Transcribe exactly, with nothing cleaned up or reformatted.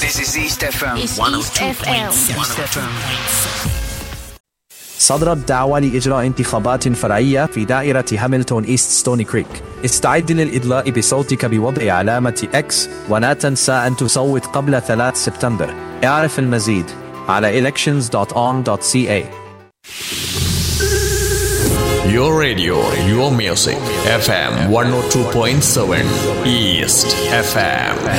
This is East إف إم It's one oh East two إف إم. point seven. صدرت دعوة لإجراء انتخابات فرعية في دائرة هاملتون إيست ستوني كريك. استعد للإدلاء بصوتك بوضع علامة إكس ولا تنسى أن تصوت قبل ثلاثة سبتمبر. اعرف المزيد على elections dot on dot c a. Your radio, your music. F M one oh two point seven East F M.